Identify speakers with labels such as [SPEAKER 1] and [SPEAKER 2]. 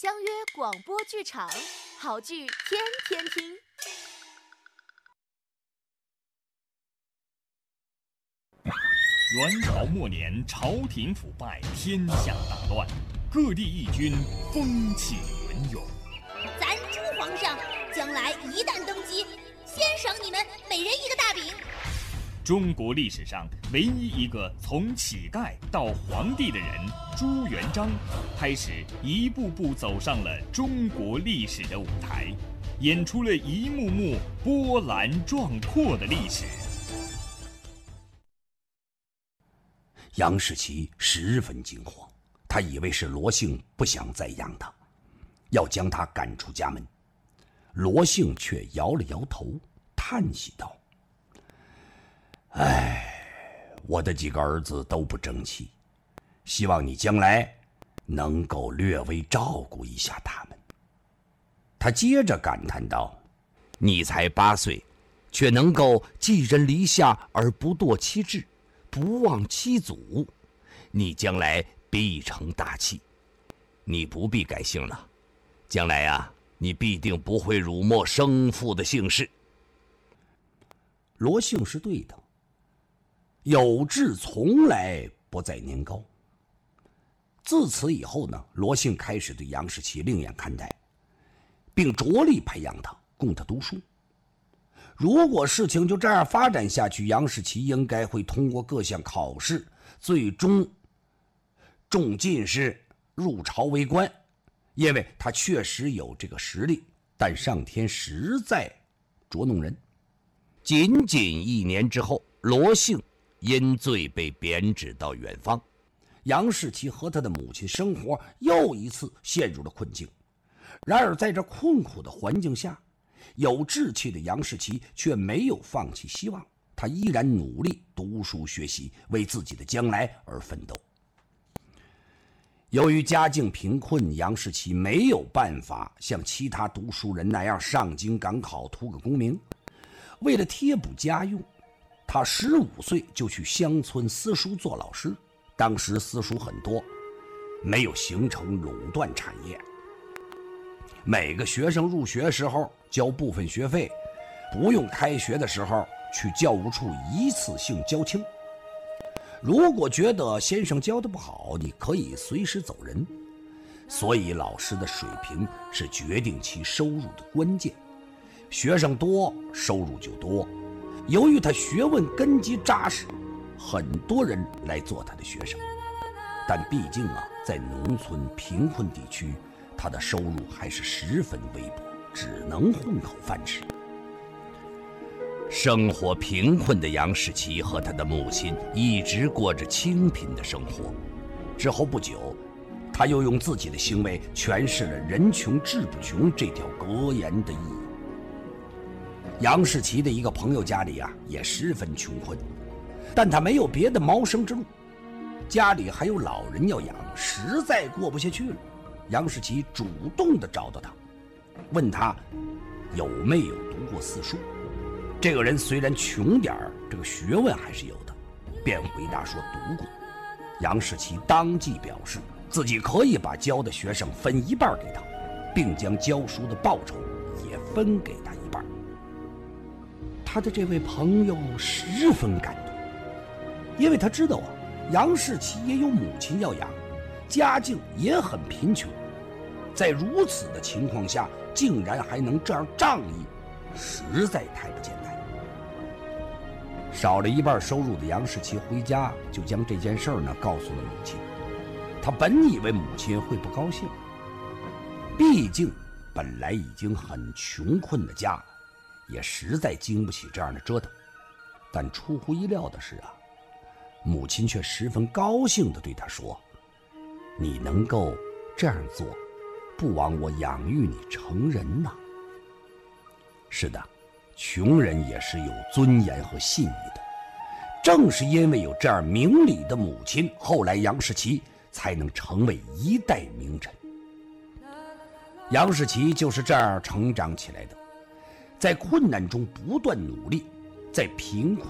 [SPEAKER 1] 相约广播剧场，好剧天天听。
[SPEAKER 2] 元朝末年，朝廷腐败，天下大乱，各地义军风起云涌。
[SPEAKER 3] 咱朱皇上将来一旦登基，先赏你们每人一个大饼。
[SPEAKER 2] 中国历史上唯一一个从乞丐到皇帝的人朱元璋，开始一步步走上了中国历史的舞台，演出了一幕幕波澜壮阔的历史。
[SPEAKER 4] 杨士奇十分惊慌，他以为是罗姓不想再养他，要将他赶出家门。罗姓却摇了摇头，叹息道：我的几个儿子都不争气，希望你将来能够略微照顾一下他们。他接着感叹道：你才8岁，却能够寄人篱下而不堕其志，不忘其祖，你将来必成大器。你不必改姓了，将来啊，你必定不会辱没生父的姓氏。罗姓是对的，有志从来不在年高。自此以后呢，罗姓开始对杨士奇另眼看待，并着力培养他，供他读书。如果事情就这样发展下去，杨士奇应该会通过各项考试，最终中进士，入朝为官，因为他确实有这个实力。但上天实在捉弄人。仅仅1年之后，罗姓因罪被贬谪到远方，杨士奇和他的母亲生活又一次陷入了困境。然而在这困苦的环境下，有志气的杨士奇却没有放弃希望，他依然努力读书学习，为自己的将来而奋斗。由于家境贫困，杨士奇没有办法像其他读书人那样上京赶考，图个功名。为了贴补家用，他15岁就去乡村私塾做老师。当时私塾很多，没有形成垄断产业，每个学生入学时候交部分学费，不用开学的时候去教务处一次性交清。如果觉得先生教得不好，你可以随时走人。所以老师的水平是决定其收入的关键，学生多，收入就多。由于他学问根基扎实，很多人来做他的学生。但毕竟在农村贫困地区，他的收入还是十分微薄，只能混口饭吃。生活贫困的杨士奇和他的母亲一直过着清贫的生活。之后不久，他又用自己的行为诠释了人穷志不穷这条格言的意义。杨士奇的一个朋友家里也十分穷困，但他没有别的谋生之路，家里还有老人要养，实在过不下去了。杨士奇主动地找到他，问他有没有读过私塾。这个人虽然穷点儿，这个学问还是有的，便回答说读过。杨士奇当即表示自己可以把教的学生分一半给他，并将教书的报酬也分给他一半。他的这位朋友十分感动，因为他知道杨士奇也有母亲要养，家境也很贫穷，在如此的情况下竟然还能这样仗义，实在太不简单。少了一半收入的杨士奇回家就将这件事告诉了母亲。他本以为母亲会不高兴，毕竟本来已经很穷困的家，也实在经不起这样的折腾。但出乎意料的是母亲却十分高兴地对他说：你能够这样做，不枉我养育你成人呐。是的，穷人也是有尊严和信义的。正是因为有这样明理的母亲，后来杨士奇才能成为一代名臣。杨士奇就是这样成长起来的，在困难中不断努力，在贫困